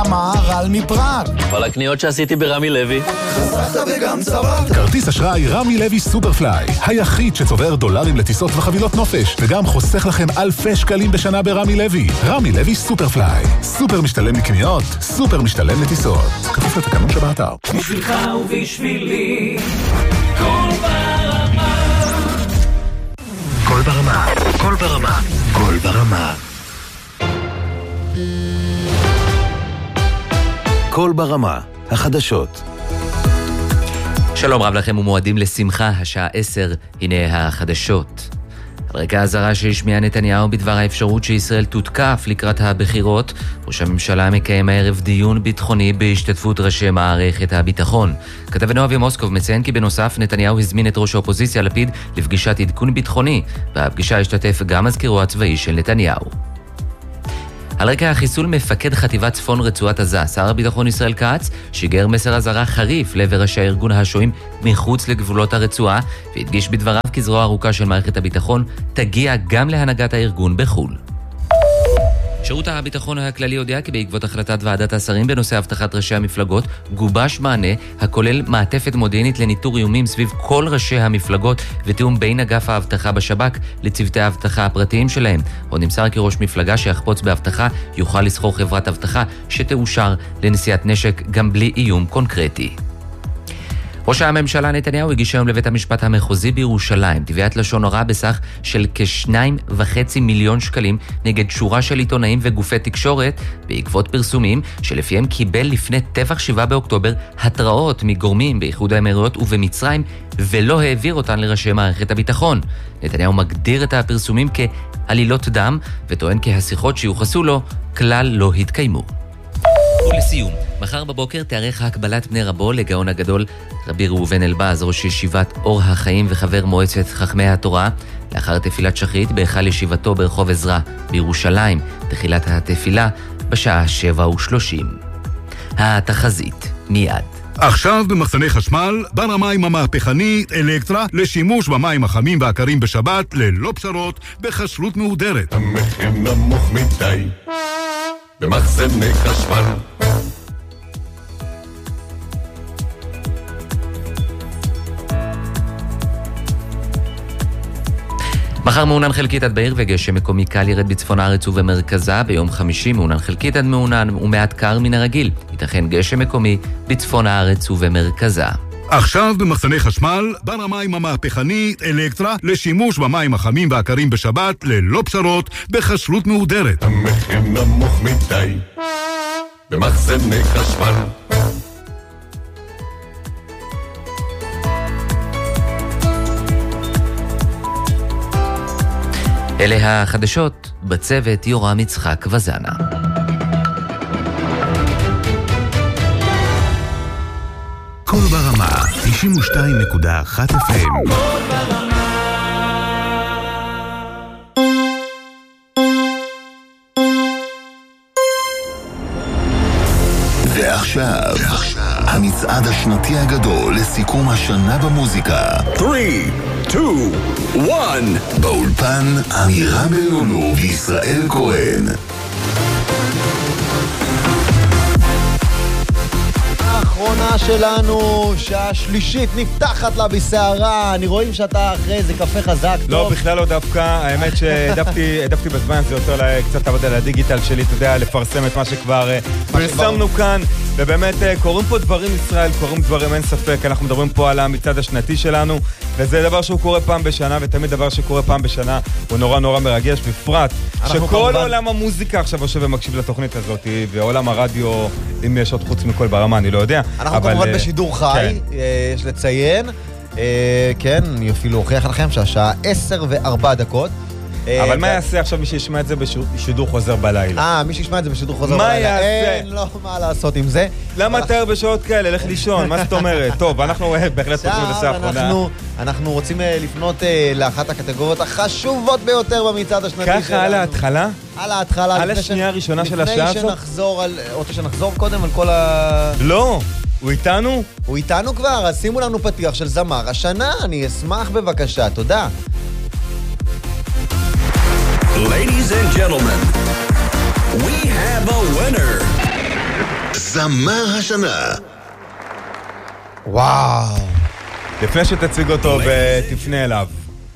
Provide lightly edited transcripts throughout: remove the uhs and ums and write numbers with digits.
המהר"ל מפראג. כל הקניות שעשיתי ברמי לוי. חסכת וגם צברת. כרטיס אשראי רמי לוי סופרפליי, היחיד שצובר דולרים לטיסות וחבילות נופש, וגם חוסך לכם אלפי שקלים בשנה ברמי לוי. רמי לוי סופרפליי, סופר משתלם לקניות, סופר משתלם לטיסות. כפוף לתקנון שבאתר. בשבילך ובשבילי, כל ברמה. כל ברמה, כל ברמה, כל ברמה. כל ברמה, החדשות. שלום רב לכם ומועדים לשמחה, השעה 10, הנה החדשות. על רקע האזהרה שהשמיע נתניהו בדבר האפשרות שישראל תותקף לקראת הבחירות, ראש הממשלה מקיים הערב דיון ביטחוני בהשתתפות ראשי מערכת הביטחון. כתבנו אבי מוסקוב מציין כי בנוסף נתניהו הזמין את ראש האופוזיציה לפיד לפגישת עדכון ביטחוני, והפגישה השתתף גם מזכירו הצבאי של נתניהו. על רקע החיסול מפקד חטיבת צפון רצועת עזה, שר הביטחון ישראל כץ שיגר מסר אזהרה חריף לעבר ראשי הארגון השוהים מחוץ לגבולות הרצועה, והדגיש בדבריו כי זרוע ארוכה של מערכת הביטחון תגיע גם להנהגת הארגון בחו"ל. שירות הביטחון הכללי הודיע כי בעקבות החלטת ועדת השרים בנושא הבטחת ראשי המפלגות גובש מענה הכולל מעטפת מודיעינית לניטור איומים סביב כל ראשי המפלגות ותיאום בין אגף האבטחה בשב"כ לצוותי האבטחה הפרטיים שלהם. עוד נמסר כי ראש מפלגה שיחפוץ באבטחה יוכל לסחור חברת אבטחה שתאושר לנשיאת נשק גם בלי איום קונקרטי. ראש הממשלה נתניהו הגיש היום לבית המשפט המחוזי בירושלים תביעת לשון הרע בסך של כ2.5 מיליון שקלים נגד שורה של עיתונאים וגופי תקשורת בעקבות פרסומים שלפיהם קיבל לפני טבח 7 באוקטובר התראות מגורמים באיחוד האמירויות ובמצרים ולא העביר אותן לראשי מערכת הביטחון. נתניהו מגדיר את הפרסומים כעלילות דם וטוען כי השיחות שיוחסו לו כלל לא התקיימו. ולסיום, מחר בבוקר תארך הקבלת בני רבו לגאון הגדול רבי ראובן אלבז, ראש ישיבת אור החיים וחבר מועצת חכמי התורה, לאחר תפילת שחרית בהיכל ישיבתו ברחוב עזרא בירושלים. תחילת התפילה בשעה 7:30. התחזית מיד. עכשיו במחסני חשמל, בר המים המהפכנית אלקטרה לשימוש במים החמים והקרים בשבת ללא פשרות בכשרות מהודרת. המחיר נמוך מדי במחסני חשמל. מחר מעונן חלקית עד בעיר וגשם מקומי קל ירד בצפון הארץ ובמרכזה. ביום חמישי מעונן חלקית עד מעונן ומעט קר מן הרגיל. ייתכן גשם מקומי בצפון הארץ ובמרכזה. עכשיו במחסני חשמל, בר המים המהפכנית אלקטרה לשימוש במים החמים והקרים בשבת ללא פשרות בכשרות מהודרת. המחיר נמוך מדי במחסני חשמל. אלה החדשות, בצוות יורם יצחק וזנה. כל ברמה, 92.1 FM. ועכשיו, המצעד השנתי הגדול לסיכום השנה במוזיקה. 3, 2, 1. באולפן אמירה בלולו וישראל כהן. האחרונה שלנו, שעה שלישית נפתחת לה בסערה. אני רואים שאתה אחרי איזה קפה חזק. לא, טוב. בכלל לא דווקא. האמת שהדפתי בזמן זה יותר קצת עבודה לדיגיטל שלי, אתה יודע, לפרסם את מה שכבר פרסמנו כאן. ובאמת קוראים פה דברים ישראל, קוראים דברים, אין ספק. אנחנו מדברים פה על המצעד השנתי שלנו, וזה דבר שהוא קורה פעם בשנה, ותמיד דבר שקורה פעם בשנה הוא נורא נורא מרגש, בפרט שכל עולם המוזיקה עכשיו יושב ומקשיב לתוכנית הזאת, ועולם הרדיו, אם יש עוד חוץ מכל ברמה, אני לא יודע. אנחנו כמובן בשידור חי, יש לציין. כן, אני אפילו אוכיח לכם שהשעה 10:04. אבל מה יעשה עכשיו מי שישמע את זה בשידור חוזר בלילה? מי שישמע את זה בשידור חוזר בלילה. מה יעשה? אין לו מה לעשות עם זה. למה תאר בשעות כאלה? לך לישון, מה זאת אומרת? טוב, אנחנו בהחלט פותחים את הסף. אנחנו רוצים לפנות לאחת הקטגוריות החשובות ביותר במצעד השנתי שלנו. ככה על ההתחלה? על ההתחלה. על השנייה הראשונה של השעה הזאת? לפני שנחזור רוצה שנחזור קודם על כל ה... לא, הוא איתנו? הוא איתנו כבר, אז שימו לנו פתיח של זמר השנה, אני אשמח בבקשה, תודה. Ladies and gentlemen, we have a winner. זמר השנה. וואו. לפני שתציג אותו ותפנה אליו.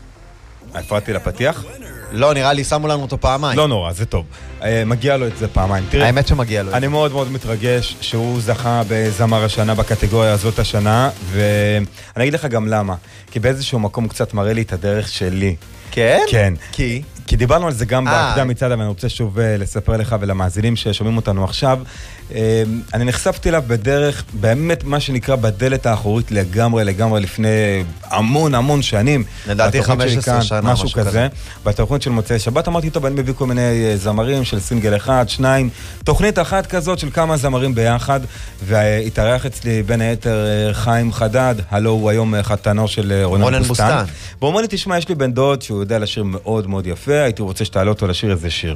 הפרעתי לפתיח? לא, נראה לי שמו לנו אותו פעמיים. לא נורא, זה טוב. מגיע לו את זה פעמיים. תראה, האמת שמגיע לו. אני מאוד מאוד מתרגש שהוא זכה בזמר השנה בקטגוריה הזאת השנה, ואני אגיד לך גם למה. כי באיזשהו מקום קצת מראה לי את הדרך שלי. כן? כן. כי דיברנו על זה גם בהקדם מצד, אבל אני רוצה שוב לספר לך ולמאזינים ששומעים אותנו עכשיו. אני נחשפתי אליו בדרך, באמת מה שנקרא בדלת האחורית לגמרי לפני המון שנים. לדעתי 15 שנה, משהו כזה. בתוכנית של מוצאי שבת אמרתי, טוב, אני מביא כל מיני זמרים של סינגל אחד, שניים, תוכנית אחת כזאת של כמה זמרים ביחד, והתארח אצלי בין היתר חיים חדד, הלו הוא היום חתנו של רונן בוסטן. והוא אומר לי, תשמע, יש לי בן דוד שהוא יודע לשיר מאוד מאוד יפה, הייתי רוצה שתעלה אותו לשיר איזה שיר.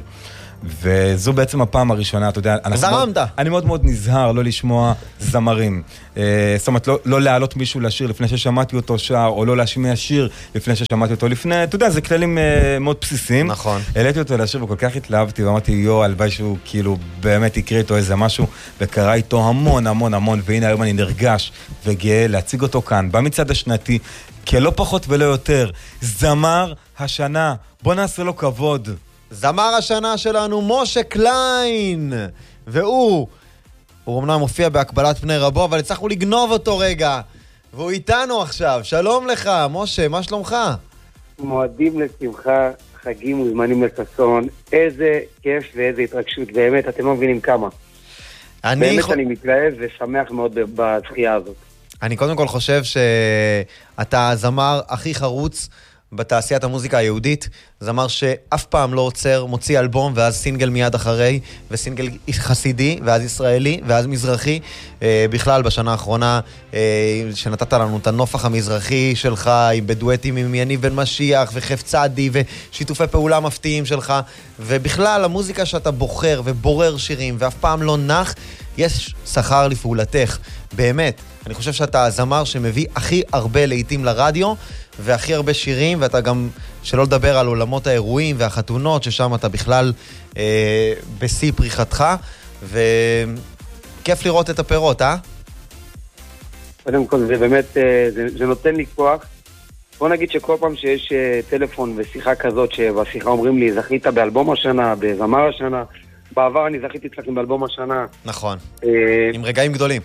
וזו בעצם הפעם הראשונה, אתה יודע, אני מאוד מאוד נזהר לא לשמוע זמרים. זאת אומרת, לא להעלות מישהו לשיר לפני ששמעתי אותו שר, או לא להשמיע שיר לפני ששמעתי אותו לפני, אתה יודע, זה כללים מאוד בסיסיים. נכון. העליתי אותו לשיר וכל כך התלהבתי, ואמרתי, הלוואי שהוא כאילו באמת יקריא איתו איזה משהו, וקרא איתו המון, והנה היום אני נרגש וגאה להציג אותו כאן, במצעד השנתי, כלא פחות ולא יותר, זמר השנה, בוא נעשה לו כבוד. זמר השנה שלנו, משה קליין, והוא אמנם מופיע בהקבלת פני רבו, אבל הצלחנו לגנוב אותו רגע, והוא איתנו עכשיו. שלום לך, משה, מה שלומך? מועדים לשמחה, חגים וזמנים לששון, איזה כיף ואיזה התרגשות, באמת, אתם לא מבינים כמה. באמת אני מתלהב ושמח מאוד בזכייה הזאת. אני קודם כל חושב שאתה הזמר הכי חרוץ בתעשיית המוזיקה היהודית, זמר שאף פעם לא עוצר, מוציא אלבום ואז סינגל מיד אחרי, וסינגל חסידי ואז ישראלי ואז מזרחי. בכלל בשנה האחרונה שנתת לנו את הנופח המזרחי שלך בדואטים עם יניב בן משיח וחף צדי ושיתופי פעולה מפתיעים שלך, ובכלל המוזיקה שאתה בוחר ובורר שירים ואף פעם לא נח, יש שכר לפעולתך. באמת, אני חושב שאתה הזמר שמביא הכי הרבה לעיתים לרדיו והכי הרבה שירים, ואתה גם, שלא לדבר על עולמות האירועים והחתונות, ששם אתה בכלל בשיא פריחתך, וכיף לראות את הפירות, קודם כל, זה באמת, זה נותן לי כוח. בוא נגיד שכל פעם שיש טלפון ושיחה כזאת, שבשיחה אומרים לי, זכית באלבום השנה, בזמר השנה, בעבר אני זכיתי אצלכם באלבום השנה. נכון, עם רגעים גדולים.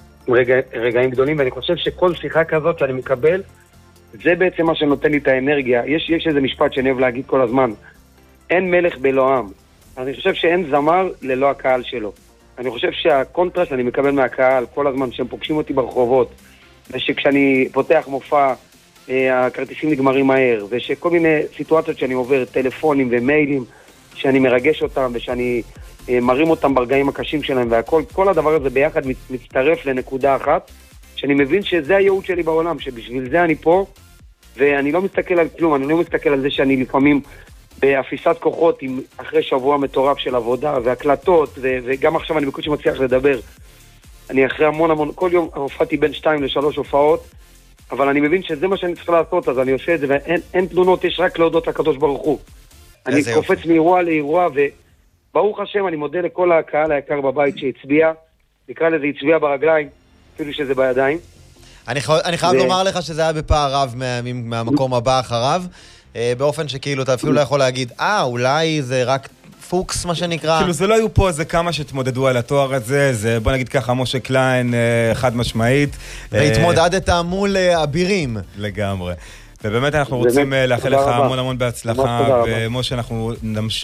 רגעים גדולים, ואני חושב שכל שיחה כזאת שאני מקבל, זה בעצם מה שנותן לי את האנרגיה. יש איזה משפט שאני אוהב להגיד כל הזמן, אין מלך בלא עם. אני חושב שאין זמר ללא הקהל שלו. אני חושב שהקונטרסט שאני מקבל מהקהל כל הזמן שהם פוגשים אותי ברחובות, ושכשאני פותח מופע, הכרטיסים נגמרים מהר, ושכל מיני סיטואציות שאני עובר, טלפונים ומיילים, שאני מרגש אותם ושאני מרים אותם ברגעים הקשים שלהם, והכל, כל הדבר הזה ביחד מצטרף לנקודה אחת, שאני מבין שזה הייעוד שלי בעולם, שבשביל זה אני פה, ואני לא מסתכל על כלום, אני לא מסתכל על זה שאני לפעמים באפיסת כוחות, אחרי שבוע מטורף של עבודה והקלטות, וגם עכשיו אני בקושי מצליח לדבר. אני אחרי המון, כל יום הופעתי בין 2 ל3 הופעות, אבל אני מבין שזה מה שאני צריך לעשות, אז אני עושה את זה, ואין תלונות, יש רק להודות לקדוש ברוך הוא. אני קופץ מאירוע לאירוע, וברוך השם, אני מודה לכל הקהל היקר בבית שהצביע, נקרא לזה הצביע ברגליים, אפילו שזה בידיים. אני חייב לומר לך שזה היה בפער רב מהמקום הבא אחריו, באופן שכאילו אתה אפילו לא יכול להגיד, אולי זה רק פוקס מה שנקרא. כאילו זה לא היו פה איזה כמה שתמודדו על התואר הזה, זה בוא נגיד ככה משה קליין חד משמעית. והתמודדת מול אבירים. לגמרי. ובאמת אנחנו רוצים לאחל לך המון בהצלחה, ומשה אנחנו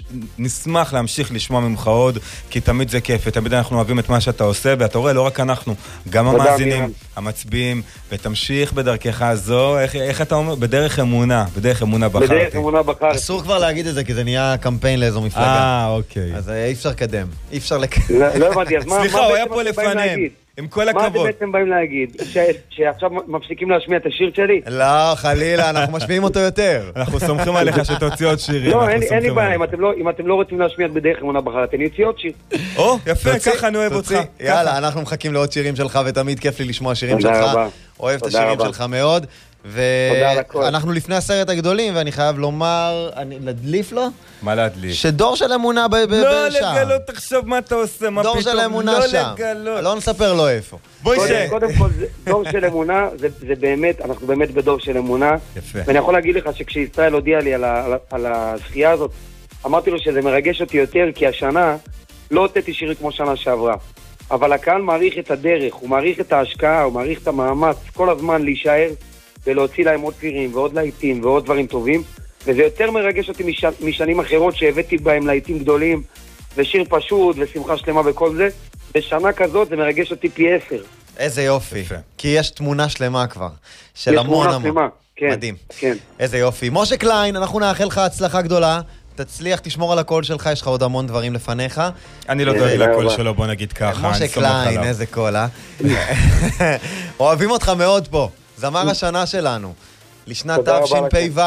נשמח להמשיך לשמוע ממך עוד, כי תמיד זה כיף, ותמיד אנחנו אוהבים את מה שאתה עושה, ואתה רואה לא רק אנחנו, גם המאזינים, המצביעים, ותמשיך בדרכך הזו, איך אתה אומר? בדרך אמונה בחרתי. בדרך אמונה בחרתי. אסור כבר להגיד את זה, כי זה נהיה קמפיין לאיזו מפלגה. אוקיי. אז אי אפשר לקדם, אי אפשר לא הבנתי, אז מה סליחה, הוא היה פה לפניהם. עם כל הכבוד. מה אתם בעצם באים להגיד? שעכשיו מפסיקים להשמיע את השיר שלי? לא, חלילה, אנחנו משמיעים אותו יותר. אנחנו סומכים עליך שתוציא עוד שירים. לא, אין לי בעיה, אם אתם לא רוצים להשמיע בדרך אמונה בחרתי, אני אוציא עוד שיר. יפה, ככה אני אוהב אותך. יאללה, אנחנו מחכים לעוד שירים שלך, ותמיד כיף לי לשמוע שירים שלך. אוהב את השירים שלך מאוד. ואנחנו לפני הסרט הגדולים, ואני חייב לומר, להדליף לו? מה להדליף? שדור של אמונה שם. לא לגלות, תחשוב מה אתה עושה, מה פתאום, דור של אמונה שם. לא נספר לו איפה. קודם כל, דור של אמונה, זה באמת, אנחנו באמת בדור של אמונה. יפה. ואני יכול להגיד לך שכשישראל הודיע לי על הזכייה הזאת, אמרתי לו שזה מרגש אותי יותר, כי השנה לא הוצאתי שירים כמו שנה שעברה. אבל הקהל מעריך את הדרך, הוא מעריך את ההשקעה, הוא מעריך את המאמץ, כל הזמן להישאר ולהוציא להם עוד שירים ועוד להיטים ועוד דברים טובים. וזה יותר מרגש אותי משנים אחרות שהבאתי בהם להיטים גדולים, ושיר פשוט ושמחה שלמה וכל זה. בשנה כזאת זה מרגש אותי פי 10. איזה יופי, כי יש תמונה שלמה כבר, של המון המון. כן, מדהים. כן. איזה יופי. משה קליין, אנחנו נאחל לך הצלחה גדולה. תצליח, תשמור על הקול שלך, יש לך עוד המון דברים לפניך. אני לא דואג לקול שלו, בוא נגיד ככה. משה קליין, איזה קול, אוהבים אותך מאוד פה. זמר השנה שלנו, לשנת תשפ"ו.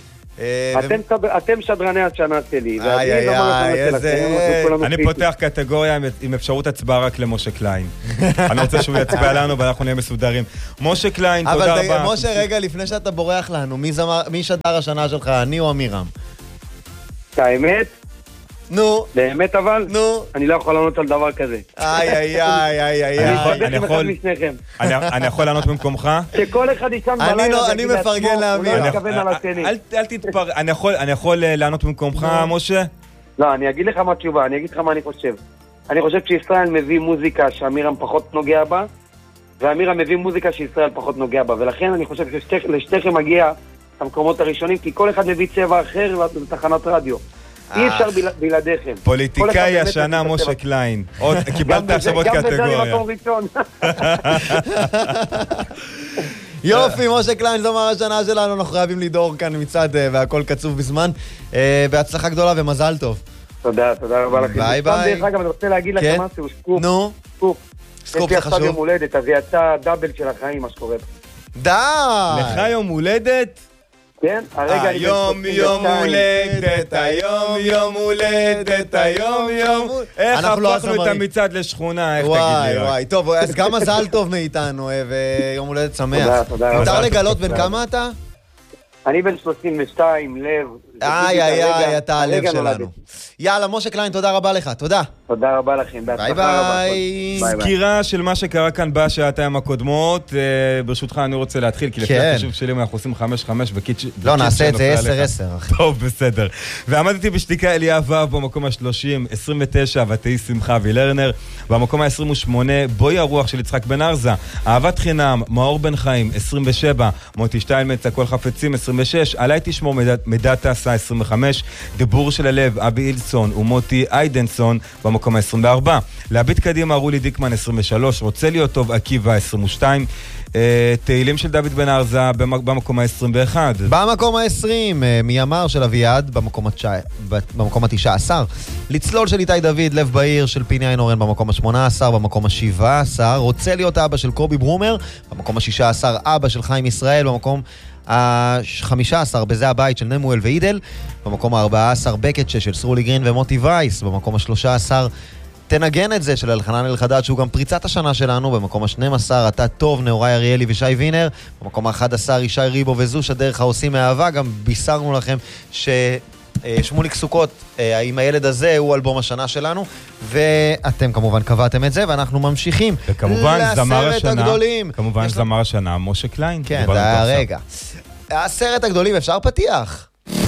אתם שדרני השנה שלי. אני פותח קטגוריה עם אפשרות הצבעה רק למשה קליין. אני רוצה שהוא יצבע לנו ואנחנו נהיה מסודרים. משה קליין, תודה רבה. אבל משה, רגע, לפני שאתה בורח לנו, מי שדר השנה שלך, אני או אמירם? האמת? נו. באמת אבל? נו. אני לא יכול לענות על דבר כזה. אני יכול לענות במקומך? שכל אחד ישם בלילה. אני מפרגן לאמיר. אני יכול לענות במקומך, משה? לא, אני אגיד לך מה התשובה, אני אגיד לך מה אני חושב. אני חושב שישראל מביא מוזיקה שאמירם פחות נוגע בה, ואמירם מביא מוזיקה שישראל פחות נוגע בה, ולכן אני חושב שלשתיכם מגיע המקומות הראשונים, כי כל אחד מביא צבע אחר לתחנת רדיו. אי אפשר בלעדיכם. פוליטיקאי השנה, משה קליין. קיבלת עכשיו עוד קטגוריה. גם בזה מקום ראשון. יופי, משה קליין, זו השנה שלנו, אנחנו חייבים לדור כאן מצד והכל קצוב בזמן. בהצלחה גדולה ומזל טוב. תודה רבה לכם. ביי ביי. דרך אגב, אני רוצה להגיד לכם משהו, סקופ. נו. סקופ זה חשוב. יש לי עכשיו יום הולדת, אז יצא דאבל של החיים, מה שקורה. די! לך יום הולדת? כן, הרגע היום יום הולדת, היום הולדת, היום איך הפכנו את המצעד לשכונה, איך תגיד לי? וואי, טוב, אז גם מזל טוב מאיתנו, ויום הולדת שמח. תודה. מותר לגלות בין כמה אתה? אני בן 32, לב. אתה הלב שלנו. יאללה, משה קליין, תודה רבה לך, תודה. תודה רבה לכם, ביי ביי. סקירה של מה שקרה כאן בשעתיים הקודמות, ברשותך אני רוצה להתחיל, כי לפי החישוב שלי אנחנו עושים 5-5 וקיץ' לא, נעשה את זה 10-10. טוב, בסדר. ועמדתי בשתיקה אליה ואב במקום ה-30, 29, ותהי שמחה וילרנר, במקום ה-28, בואי הרוח של יצחק בן ארזה, אהבת חינם, מאור בן חיים, 27, מוטי שטיינמץ, הכל חפצים, 26, עליי תשמור מידת תעשה, 25, דיבור של הלב, אבי אילסון ומוטי איידנסון, במקום ה-24, להביט קדימה, רולי דיקמן, 23, רוצה להיות טוב, עקיבא, 22, תהילים של דוד בן ארזה במקום ה-21. במקום ה-20, מי אמר של אביעד, במקום ה-19. לצלול של איתי דוד, לב בעיר של פיני איינורן, במקום ה-18, במקום ה-17. רוצה להיות אבא של קובי ברומר, במקום ה-16, אבא של חיים ישראל, במקום ה-15, בזה הבית של נמואל ואידל, במקום ה-14, בקט של סרולי גרין ומוטי וייס, במקום ה-13, תנגן את זה של אלחנן אלחדד, שהוא גם פריצת השנה שלנו, במקום ה-12, אתה טוב, נאורי אריאלי ושי וינר, במקום ה-11, ישי ריבו וזוש, הדרך העושים מאהבה, גם בישרנו לכם ששמוליק סוכות, עם הילד הזה, הוא אלבום השנה שלנו, ואתם כמובן קבעתם את זה, ואנחנו ממשיכים לסרט הגדולים. כמובן זמר השנה, משה קליין. כן, זה היה רגע. הסרט הגדולים, אפשר פתיח?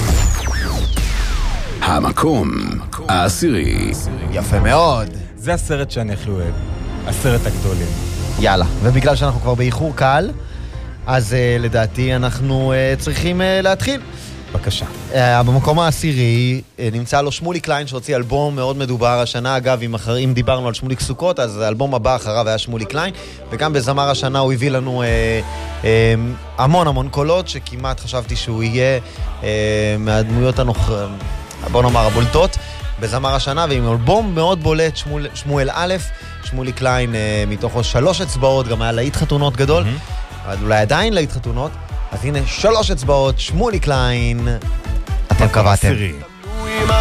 המקום העשירי. יפה מאוד. זה הסרט שאני הכי אוהב, הסרט הגדולים. יאללה, ובגלל שאנחנו כבר באיחור קל, אז לדעתי אנחנו צריכים להתחיל. בבקשה. במקום העשירי נמצא לו שמולי קליין שהוציא אלבום מאוד מדובר השנה. אגב, אם דיברנו על שמוליק סוכות, אז האלבום הבא אחריו היה שמולי קליין, וגם בזמר השנה הוא הביא לנו המון קולות, שכמעט חשבתי שהוא יהיה מהדמויות בוא נאמר הבולטות בזמר השנה, ועם אלבום מאוד בולט, שמואל א', שמולי קליין מתוכו 3 אצבעות, גם היה להיט חתונות גדול, אבל אולי עדיין להיט חתונות, אז הנה 3 אצבעות, שמולי קליין, אתם קבעתם.